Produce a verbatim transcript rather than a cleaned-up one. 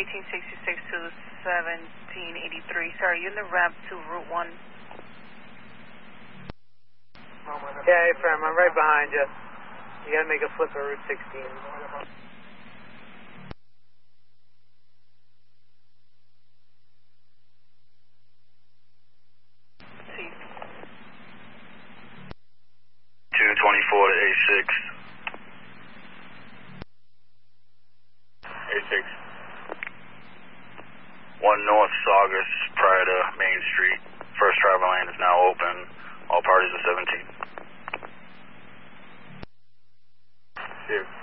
eighteen sixty-six to seventeen eighty-three. Sorry, you in the ramp to Route one. Yeah, A-Firm, I'm right behind you. You gotta make a flip at Route sixteen. two twenty-four to A six. A six. one North Saugus prior to Main Street. First travel lane is now open. All parties are seventeen. Here.